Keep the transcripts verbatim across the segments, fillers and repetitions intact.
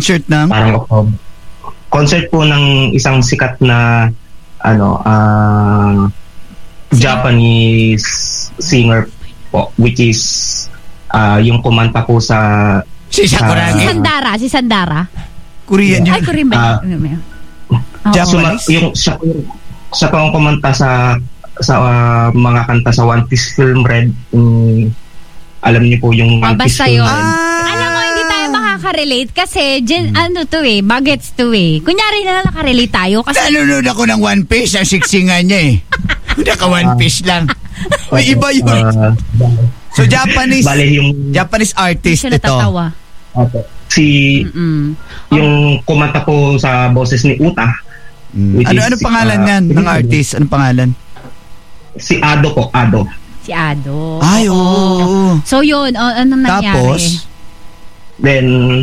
Concert ng? Parang October. Concert po ng isang sikat na ano, uh, Japanese singer po, which is uh, yung kumanta po sa si Sakuragi. Si Sandara, si Sandara. Korean yun. Ay, Korean ba? Uh, Japanese? Yung, siya, siya po ang kumanta sa sa uh, mga kanta sa One Piece Film Red. Um, alam niyo po yung One Piece Film Red. Ah, alam mo, hindi tayo makaka-relate kasi gen, hmm. ano to eh, bagets to eh. Kunyari na nakarelate tayo. Kasi nanonood ako ng One Piece, ang siksingan niya eh. Naka One Piece lang. May iba yun. Uh, so Japanese, yung, Japanese artist ito. Natatawa. Okay. Si, Mm-mm. yung kumanta po sa boses ni Uta. Mm. Ano, ano pangalan uh, yan ng artist? Anong pangalan? Si Ado po, Ado. Si Ado. Ay, oo. Oh. So yun, oh, anong nangyari? Tapos, then,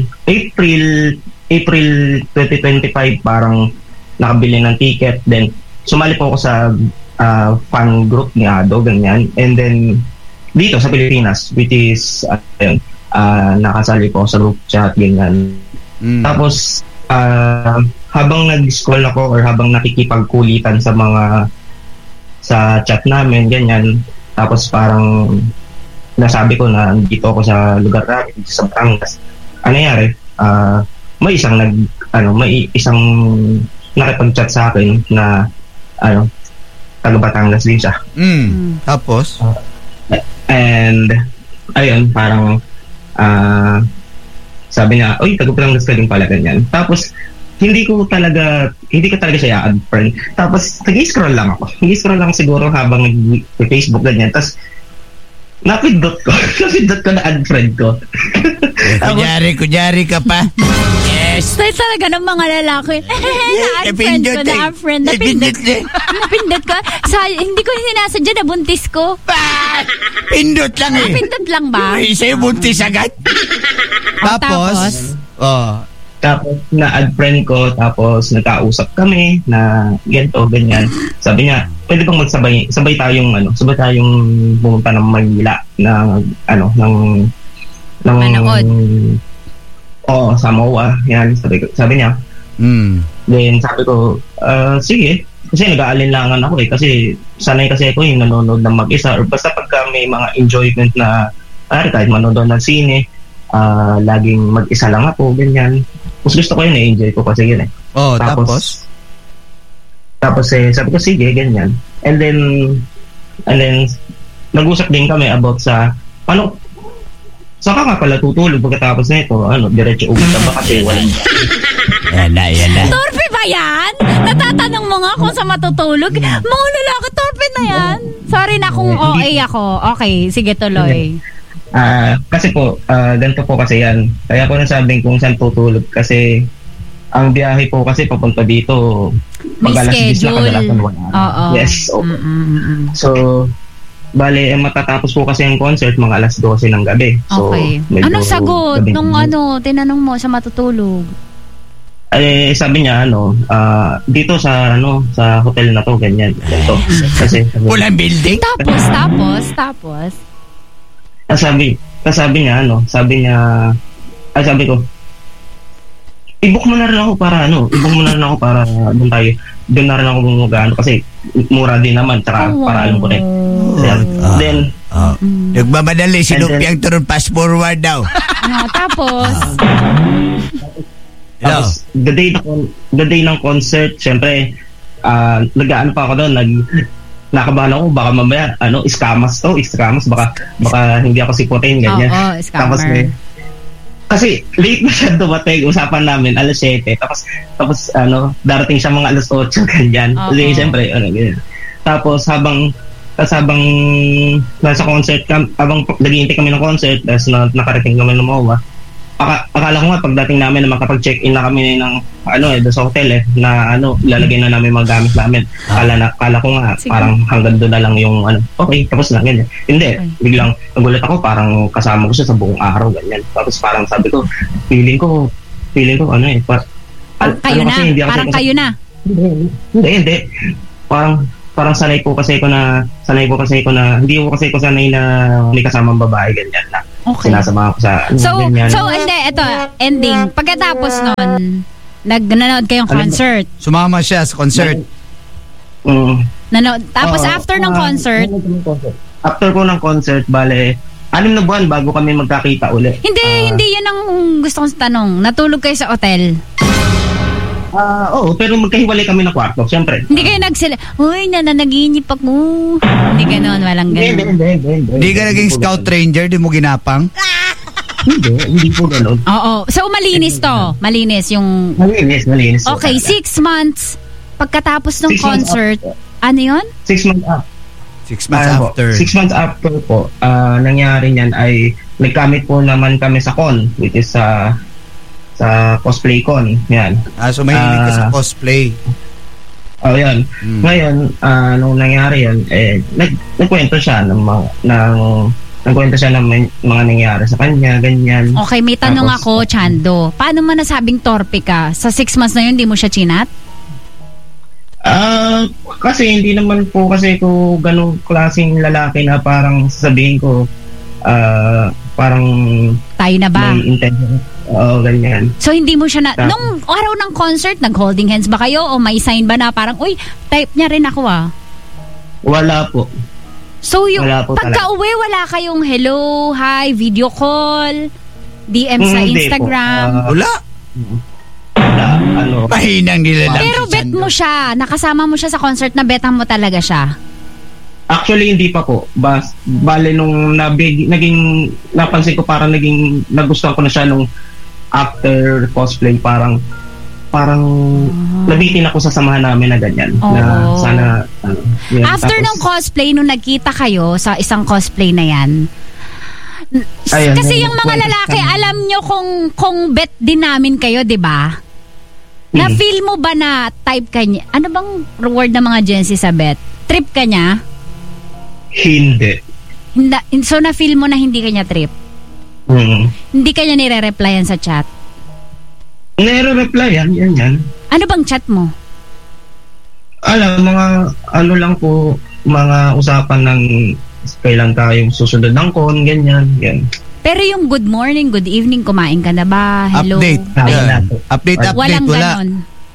April, April twenty twenty-five, parang nakabili ng ticket. Then, sumali po ako sa uh, fan group ni Ado, ganyan. And then, dito sa Pilipinas, which is, uh, ayun, uh, nakasali po sa group chat, ganyan. Mm. Tapos, uh, habang nag-scroll ako or habang nakikipagkulitan sa mga sa chat namin, ganyan. Tapos parang nasabi ko na dito ako sa lugar namin, sa Batangas. Ano nangyari? Uh, may isang nag ano, may isang nakipag-chat sa akin na ano, taga Batangas din siya. Mm. Tapos uh, and ayun, parang uh, sabi niya, "Oy, taga Batangas ka din pala," ganyan. Tapos hindi ko talaga, hindi ko talaga siya i-add friend. Tapos, nag-scroll lang ako. Nag-scroll lang siguro habang nag-Facebook ganyan. Tapos, napindot ko. Napindot ko na add friend ko. Eh, kunyari, kunyari ka pa. Yes. Style talaga ng mga lalaki. Na-add friend ko, na-add friend. Napindot. Napindot ko. Sa, hindi ko sinasadya, nabuntis ko. Pindot lang eh. Napindot lang ba? Isa yung buntis agad. Tapos, oh, tapos na-add friend ko, tapos nagkausap kami na ganito, ganyan. Sabi niya, pwede bang magsabay, sabay tayong, ano, sabay tayong pumunta ng Manila na, ano, ng, ng, Manood. Oo, oh, Samoa, yan, sabi, sabi niya. Mm. Then sabi ko, uh, sige, kasi nag-aalinlangan ako eh, kasi sanay kasi ako yung nanonood ng mag-isa, or basta pagka may mga enjoyment na, ay, kahit manonood ng sine, uh, laging mag-isa lang ako, ganyan. Mas gusto ko yun, eh-enjoy ko kasi yun eh. Oh, tapos? Tapos, tapos eh, sabi ko, sige, ganyan. And then, and then, nag-usap din kami about sa, paano, saka nga pala tutulog pagkatapos na ito, ano, diretso uwi ka ba kasi walang... Yan na, yan na. Torpe ba yan? Natatanong mo nga kung sa matutulog. Mga lalaki, torpe na yan. Sorry na kung O A ako. Okay, sige, tuloy. Uh, kasi po, uh, ganito po kasi yan. Kaya ko nasabing kung saan tutulog kasi ang biyahe po kasi papunta dito may schedule. Uh, yes. So, so bale, eh, matatapos po kasi ang concert mga alas dose ng gabi. So, okay. Anong sagot nung ano, tinanong mo sa matutulog? Eh, sabi niya, ano, uh, dito sa, ano, sa hotel na to, ganyan. Ganito. Kasi, walang building? Tapos, tapos, tapos. Sabi, sabi niya, ano, sabi niya, ay sabi ko, i-book mo na rin ako para, ano, i-book mo na rin ako para doon tayo, doon na rin ako bumugano kasi mura din naman, tsaka oh, para alam ko rin. Then, uh, then uh, nagmamadali, sinumpiang turun fast forward daw. No, tapos, tapos, the day, the day ng concert, syempre, uh, nag-ano pa ako doon, nag, nakabahan ako, baka mamaya, ano, iskamas to, iskamas, baka, baka hindi ako siputin, ganyan. Oo, oh, oh, tapos, eh, kasi, late na siya dumating, usapan namin, alas siyete, tapos, tapos, ano, darating siya mga alas otso, ganyan. Oh, kasi, oh. siyempre, ano, ganyan. Tapos, habang, tapos habang nasa concert, habang nag-iintay kami ng concert, tapos na, nakarating kami ng M O A, Aka, akala ko nga pagdating namin na makapag-check-in na kami ng ano eh, sa hotel eh, na ano, ilalagay na namin mga gamit namin. Akala, na, akala ko nga sige, parang hanggang doon na lang yung ano, okay, tapos na, ganyan. Hindi, okay, biglang nagulat ako, parang kasama ko siya sa buong araw, ganyan. Tapos parang sabi ko, feeling ko, feeling ko ano eh, par, al, kayo ano, na, kasi, hindi ako parang kasi, kayo na. Hindi, hindi, hindi. Parang, parang sanay po kasi ko na, sanay po kasi ko na, hindi ko kasi ko sanay na may kasamang babae, ganyan na. Okay. Sinasamahan ko sa ano, So, ganyan. so hindi, ito, ending. Pagkatapos nun, nag-nanood kayong Ano ba? concert. Sumama siya sa concert. Mm. Nanood. Tapos Oo, after ng ah, concert, After ko ng concert, bale, anim na buwan bago kami magkakita uli. hindi, Ah, hindi, yun ang gusto kong tanong. Natulog kayo sa hotel. Ah, oo, pero magkahiwalay kami na kwarto, siyempre. Hindi kayo nagsila, uy, nananaginip ako. Hindi ganon, walang Hindi, hindi, ganon. hindi, hindi, hindi. Hindi ka naging po scout ganun. ranger, di mo ginapang? Hindi, hindi po gano'n. Oo, so malinis to. Malinis yung... Malinis, malinis. po Okay, talaga. six months pagkatapos ng Six months concert. after. Ano yun? Six months after. Six months Ah, po. after. Six months after po, ah, nangyari niyan ay nagkamit po naman kami sa con, which is sa sa cosplay con. Yan. Ah, so mahilig ka sa Ah. cosplay. Oh, yan. Mm. Ngayon, ah, nung nangyari yan, eh, nag, nagkwento siya ng mga, ng, nagkwento siya ng may- mga nangyari sa kanya, ganyan. Okay, may tanong Tapos, ako, Chando. Paano mo nasabing torpe ka? Sa six months na yun, di mo siya chinat? Ah, kasi hindi naman po kasi ko ganung klaseng lalaki na parang sasabihin ko, ah, parang Tayo na ba? may intention. Oo, ganyan. So, hindi mo siya na... Tapos- Nung araw ng concert, nag-holding hands ba kayo? O may sign ba na parang, uy, type niya rin ako ah. Wala po. So, yung Wala po pagka uwi, wala kayong hello, hi, video call, D M sa Hindi po. Instagram. Ah, Wala. wala. Ano? Pahinang nila lang. Pero si bet Chando. mo siya, nakasama mo siya sa concert na betan mo talaga siya. Actually, hindi pa po. Bas, bale, nung nabig, naging, napansin ko parang naging, nagustuhan ko na siya nung after cosplay, parang, parang, nabitin ako sa samahan namin na ganyan. Na Oo. sana, ano, yun. After Tapos, ng cosplay, nung nagkita kayo sa isang cosplay na yan, n- Ayan, kasi yung yung mga kwento lalaki, sa- alam nyo kung, kung bet din namin kayo, di ba? Hmm. Na-feel mo ba na type ka niya? Ano bang reward ng mga Gen Z sa bet? Trip ka niya? hindi. Hinda, so na-feel mo na hindi ka niya trip? Hmm. Hindi ka niya nire-replyan sa chat? Nire-reply yan, yan, yan. Ano bang chat mo? Alam, mga, ano lang po, mga usapan ng kailan tayong susunod ng con, ganyan, yan. Pero yung good morning, good evening, kumain ka na ba? Hello? Update. Ay, Yan. wala. Update, update. Walang Wala. ganon.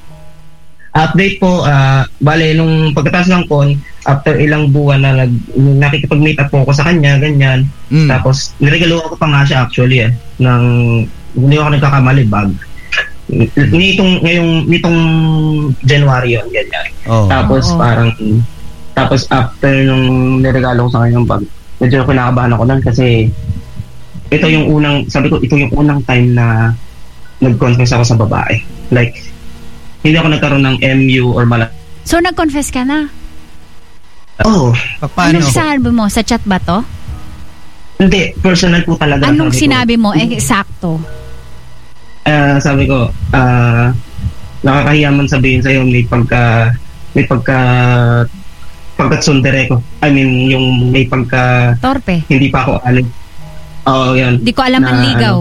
Update po, ah, bale, nung pagkatapos ng con, after ilang buwan na nag, nakikipag-meet up po ako sa kanya, ganyan. Mm. Tapos, niregalo ko pa nga siya actually eh, ng, hindi ako nagkakamali, bag. Nitong, ngayong, nitong January yun, ganyan. Oh. Tapos, Oo. parang, tapos after nung niregalo ko sa kanya yung bag, medyo kinakabahan ako nun kasi, ito yung unang, sabi ko, ito yung unang time na nag-confess ako sa babae. Like, hindi ako nagkaroon ng M U or mala... So nag-confess ka na? Oh, Paano? Anong sabi mo? Sa chat ba to? hindi. Personal po talaga. Anong sabi ko. sinabi mo? Eh, eksakto. Ah, sabi ko, ah, nakakahiya man sabihin sa'yo, may pagka, may pagka, pagkatsundere ko. I mean, yung may pagka, Torpe. hindi pa ako alig. Oo, yan. Di ko alam ang Na, ligaw.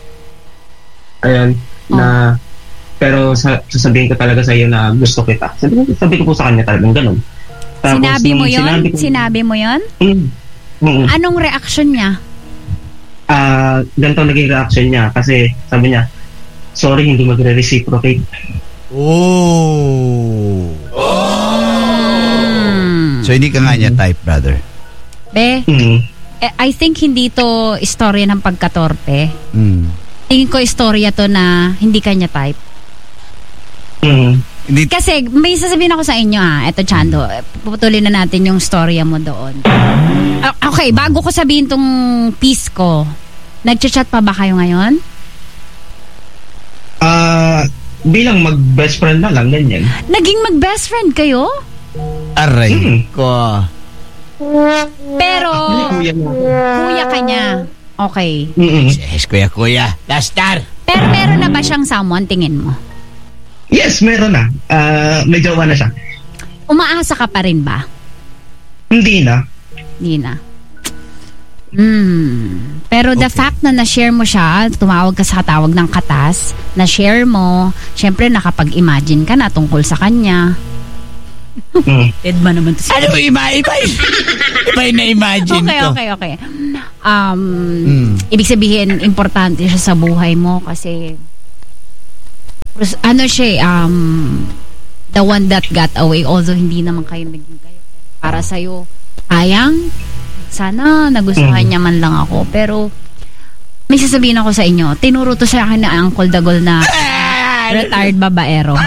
Ayan, Oh. na, pero sa, sasabihin ko talaga sa iyo na gusto kita. Sabi, ko- sabi ko po sa kanya talagang ganun. Tapos, Sinabi mo nung yon? Sinabi, ko, Sinabi mo yon? Mm, mm, Anong reaction niya? ah, ganito naging reaction niya kasi sabi niya, sorry, hindi magre-reciprocate. Oh. Hmm. So hindi ka nga niya type, brother. Be, Mm. eh, I think hindi to istorya ng pagkatorpe. Mm. Tingin ko istorya to na hindi kanya type. Mm. Hindi, Kasi may sasabihin ako sa inyo ha. Eto, Chando. eh, Puputulin na natin yung storya mo doon. Ah, okay, bago ko sabihin tong piece ko, nagchat-chat pa ba kayo ngayon? Ah, bilang mag-best friend na lang, ganyan. Naging mag-best friend kayo? aray Mm. ko. Pero, Hindi, kuya mo. kuya ka niya. Okay. Mm-mm. Yes, kuya, kuya. Lastar. Pero meron na ba siyang someone, tingin mo? Yes, meron na. Ah, may jowa na siya. Umaasa ka pa rin ba? Hindi na. Hindi na. Hmm. Pero the Okay. fact na na-share mo siya, tumawag ka sa katawag ng katas, na-share mo, syempre nakapag-imagine ka na tungkol sa kanya. Mm. Dead man naman to si Ano, iba, iba, iba yung na-imagine Okay, ko. okay, okay. Um, Mm. Ibig sabihin, importante siya sa buhay mo kasi ano siya, eh, um, the one that got away, although hindi naman kayo naging kayo. Para sa'yo, sayang, sana nagustuhan Mm. niya man lang ako. Pero, may sasabihin ako sa inyo, tinuro to sa akin na Uncle Dagol na retired babaero.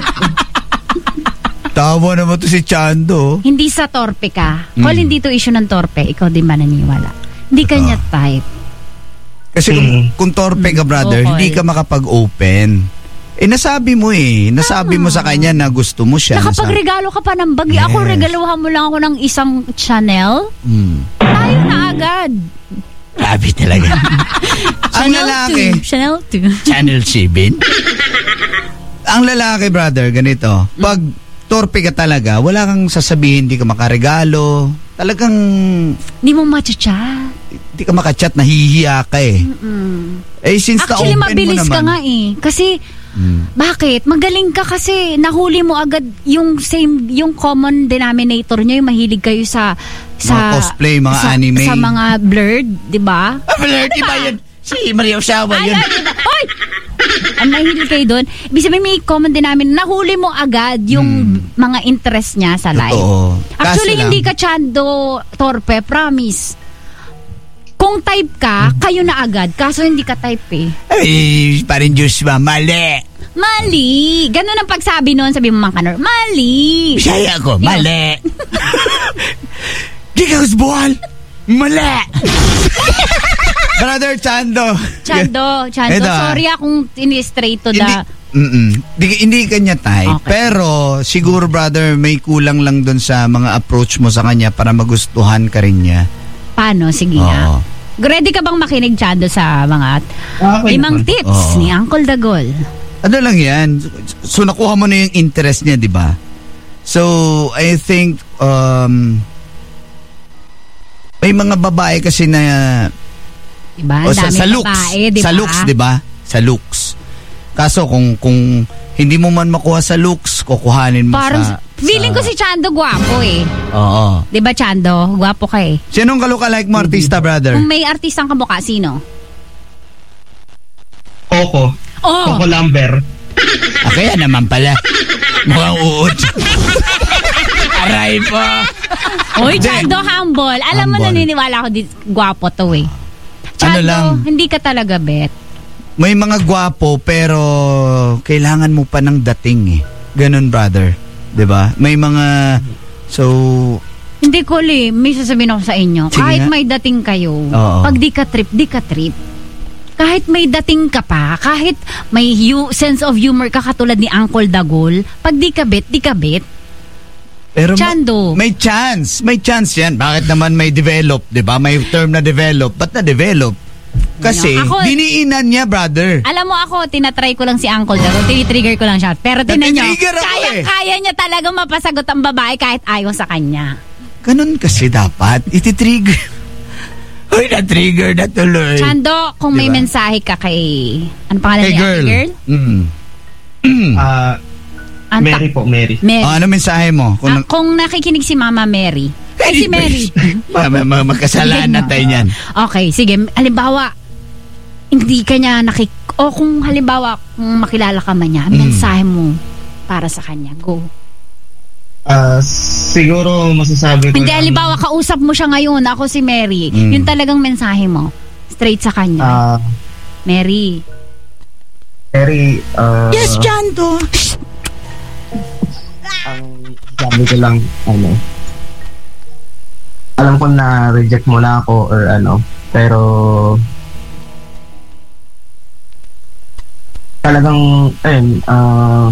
Tawa naman to si Chando. Hindi sa torpe ka. Mm. Kung hindi to issue ng torpe, ikaw din ba naniniwala? Hindi kanya type. Kasi kung, Mm. kung torpe ka, brother, Okay. hindi ka makapag-open. Eh, nasabi mo eh. Nasabi mo sa kanya na gusto mo siya. Nasabi- Nakapagregalo ka pa ng bag. Yes. Ako, regaluhan mo lang ako ng isang Chanel. Mm. Tayo na agad. Grabe talaga. Ang Chanel lalaki, two. Chanel two. Channel seven. Ang lalaki, brother, ganito. Pag torpe ka talaga, wala kang sasabihin, hindi ka makaregalo. Talagang, Hindi mo matcha-chat. hindi ka makachat, nahihiya ka eh. Mm. Eh, since Actually, na-open mo mabilis naman. ka nga eh. Kasi, Mm. bakit? Magaling ka kasi nahuli mo agad yung same, yung common denominator nyo, yung mahilig kayo sa sa Mga cosplay, mga sa, anime. sa mga blurred, di ba? Ah, blurred, iba yun. Si Maria Osawa Ay, yun. ay, diba? Hoy! Ang mahilig kayo doon. Ibig sabihin may common denominator. Nahuli mo agad yung mga interest niya sa life. Totoo. Actually, Kaso hindi lang- ka Chando torpe, promise. Kung type ka, kayo na agad. Kaso hindi ka type eh. Ay, parin Diyos ba, mali. Mali! Ganun ang pagsabi noon, sabi mo mga kanor. Mali! Bisaya ko, mali. Di ka usbuhan. Mali. Brother Chando. Chando, Chando, Ito, ah. sorry akong ini-straight to the... Hindi, mm-mm. di, hindi kanya type. Okay. Pero, siguro brother, may kulang lang dun sa mga approach mo sa kanya para magustuhan ka rin niya. Paano? Sige Oo. nga. Ready ka bang makinig, Chando, sa mga Okay limang naman. tips Oo. ni Uncle Dagol? Ano lang yan? So, nakuha mo na yung interest niya, di ba? So, I think, um, may mga babae kasi na, Diba? o Ang sa, daming sa looks, babae, diba? sa looks, di ba? Sa looks. Kaso, kung, kung hindi mo man makuha sa looks, kukuhanin mo Parang, sa... feeling sa- ko si Chando gwapo eh. Oo. Di ba, Chando? Gwapo ka eh. Sinong kaluka-like mo, artista, brother? Kung may artistang kamukha, sino? Coco. Oh! Coco Lambert. Ah, kaya naman pala. Mukhang uod. Aray po. Uy, Hindi. Chando, humble. Alam mo, Humble. naniniwala ako di, gwapo to eh. Ano Chando, lang? hindi ka talaga bet. May mga gwapo pero kailangan mo pa ng dating eh. Ganun, brother. 'Di ba? May mga so Hindi ko li, may sasabihin ako sa inyo. Sige Kahit nga. may dating kayo, Oo. pag di ka trip, di ka trip. Kahit may dating ka pa, kahit may hu- sense of humor ka katulad ni Uncle Dagol, pag di ka bet, di ka bet. pero ma- Chando. may chance. May chance 'yan. Bakit naman may develop, 'di ba? May term na develop. Ba't na develop? Kasi Ano? Ako- diniinan niya, brother. Alam mo ako, tinatry ko lang si Uncle Dagol, tinitrigger ko lang siya. Pero tinan nyo, Natitrigger ako kaya, eh. kaya niya talaga mapasagot ang babae kahit ayaw sa kanya. Ganun kasi dapat ititrigger. Uy, na-trigger na tuloy. Chando, kung may Diba? mensahe ka kay... Ano pangalan Hey, niya? girl. Girl? Mm. Ah, Ang ta- Mary po, Mary. Mary. Oh, ano mensahe mo? Ah, Kung, kung nakikinig si Mama Mary. Ay, si Mary. ma- ma- ma- magkasalanan tayo niyan. Okay, sige. Halimbawa, hindi ka niya nakik... O kung halimbawa, kung makilala ka man niya, Mm. mensahe mo para sa kanya. Go. Ah, siguro masasabi ko Hindi, lang, halimbawa, kausap mo siya ngayon. Ako si Mary. Mm. Yung talagang mensahe mo. Straight sa kanya. ah, Mary. Mary, ah, Chando. ang sabi ko lang, ano, alam ko na reject mo na ako or ano, pero talagang, ayun, ah,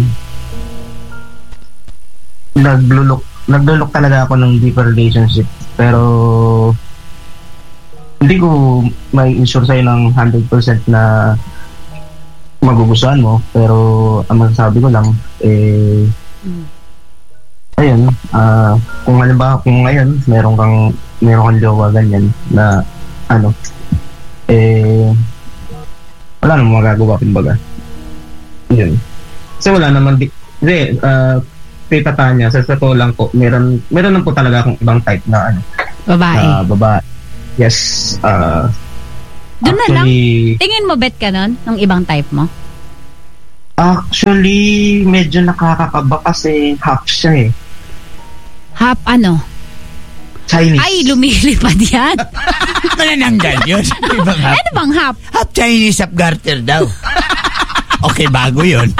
naglulok, naglulok talaga ako ng deeper relationship, pero hindi ko may insure sa'yo ng one hundred percent na magugustuhan mo, pero ang masasabi ko lang, eh, Mm. ayun, ah kung halimbawa, kung ngayon, meron kang, meron kang jowa ganyan, na, ano, eh, wala namang magagawa, kumbaga. Yun. Kasi wala naman, di, hindi, ah, Tita Tanya, sa totoo lang po, meron, meron lang po talaga akong ibang type na ano. Babae. Uh, babae. Yes. Uh, Doon na lang. Tingin mo bet ka nun, ng ibang type mo? Actually, medyo nakakakaba kasi half siya eh. Half ano? Chinese. Ay, lumilipad yan. Manananggal yun. Ibang half. Ano bang half? Half Chinese, half garter daw. Okay, bago yun.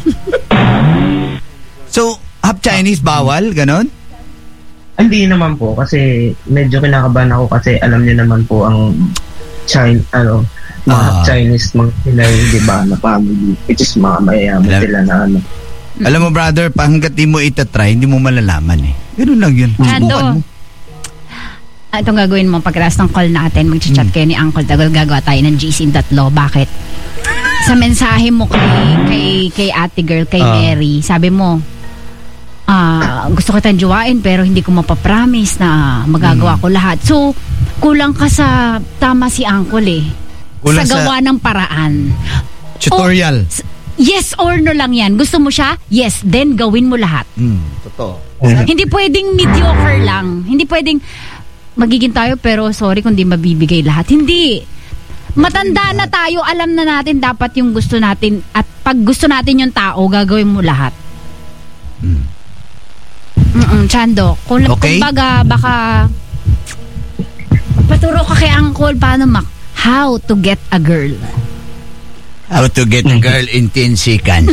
So, half Chinese bawal, ganon? Hindi naman po kasi medyo kinakabahan ako kasi alam niyo naman po ang China, ano, mga uh, Chinese, mga Pinay, di ba, na family, which is mga mayayaman alam, sila na ano. Alam mo, brother, hanggat di mo itatry, hindi mo malalaman eh. Ganun lang yun. Subukan mo. Ah, itong gagawin mo, pagkatapos ng call natin, mag-chat hmm. kayo ni Uncle Dagol, gagawa tayo ng G C in tatlo. Bakit? Sa mensahe mo kay, kay, kay ate girl, kay uh, Mary, sabi mo, ah, gusto kitang jowain pero hindi ko mapapromise na magagawa hmm. ko lahat. So, kulang ka sa tama si Uncle eh. Kulang sa gawa sa ng paraan. Tutorial. O, yes or no lang yan. Gusto mo siya? Yes. Then, gawin mo lahat. Hmm, totoo. So, hindi pwedeng mediocre lang. Hindi pwedeng magiging tayo pero sorry kung di mabibigay lahat. Hindi. Matanda na tayo. Alam na natin dapat yung gusto natin. At pag gusto natin yung tao, gagawin mo lahat. Hmm. Mm-mm, Chando. Kung okay. Kumbaga, baka paturo ka kay Uncle paano mak how to get a girl. How to get a girl in ten seconds.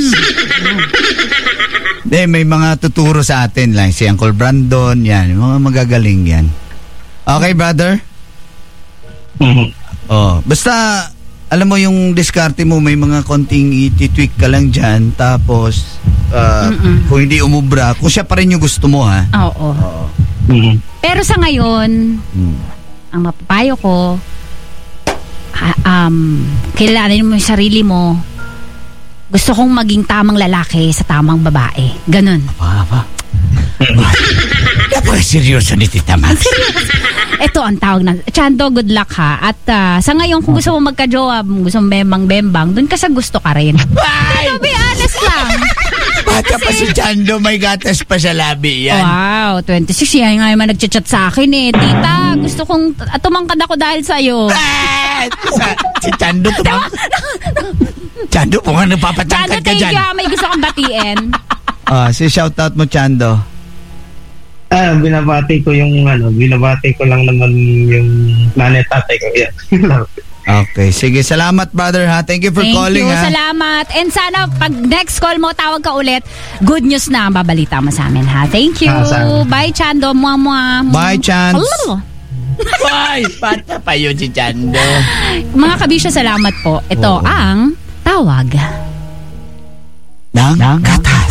De, may mga tuturo sa atin lang. Si Uncle Brandon, yan. Mga magagaling yan. Okay, brother? Mm-hmm. Oh, basta, alam mo yung diskarte mo, may mga konting ititweak ka lang dyan. Tapos, uh, kung hindi umubra, kung siya pa rin yung gusto mo, ha? Oo. Oo. Mm-hmm. Pero sa ngayon, mm. ang mapapayo ko, ha, um, kilalanin mo yung sarili mo. Gusto kong maging tamang lalaki sa tamang babae. Ganun. Pa, pa. Napaka-seryoso ni Tita Max. Ito ang tawag na Chando, good luck ha. At uh, sa ngayon, kung gusto mo magka-jowa, gusto mo bembang-bembang, dun ka sa gusto ka rin. Pero be honest lang. Bata pa si Chando, may gatas pa sa labi yan. Wow, twenty-six. Yan nga naman nagchat-chat sa akin eh. Tita, gusto kong uh, tumangkad ako dahil sa'yo. Si Chando tumangkad. Chando, kung ano papatangkad ka dyan. Chando, thank you. May gusto kong batiin. Ah, si shoutout mo, Chando. Ah, binabati ko yung ano, binabati ko lang naman yung nanay tatay ko. Yeah. Okay, sige. Salamat, brother, ha. Thank you for Thank calling, you, ha. Salamat. And sana pag next call mo, tawag ka ulit, good news na ang babalita mo sa amin, ha. Thank you. Ah, bye, Chando. Mua, mua. Bye, Chance. Hello. Bye. Bata pa yun si Chando. Mga kabisyo, salamat po. Ito oh. ang tawag ng, ng gatas.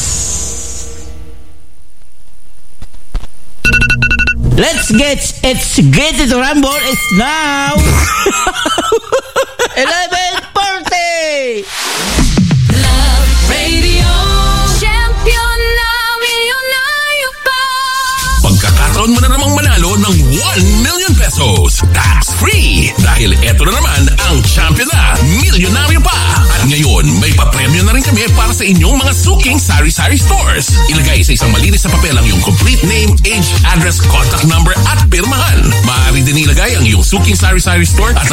Let's get it's get to rumble. It's now eleven forty. Love Radio Champion na milyonaryo pa. Pagkakataon mo na namang manalo ng one million pesos. Tax free. Dahil eto na naman ang Champion na Milyonaryo Pa. At ngayon, may papremyo na rin kami para sa inyong mga suking sari-sari stores. Ilagay sa isang malinis na papel ang iyong complete name, age, address, contact number at pirmahan. Maaari din ilagay ang iyong suking sari-sari store at